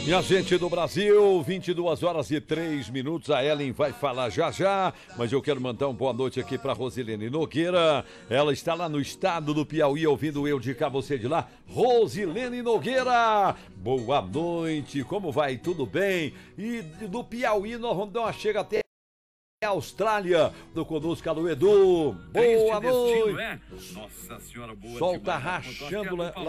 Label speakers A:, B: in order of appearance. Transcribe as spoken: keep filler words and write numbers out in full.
A: Minha gente do Brasil, vinte e duas horas e três minutos, a Ellen vai falar já já, mas eu quero mandar uma boa noite aqui para Rosilene Nogueira. Ela está lá no estado do Piauí, ouvindo eu de cá, você de lá. Rosilene Nogueira, boa noite, como vai? Tudo bem? E do Piauí nós vamos dar uma chega até a Austrália, do conosco, alô Edu, boa noite.
B: É? Nossa senhora, boa.
A: Sol tá rachando lá.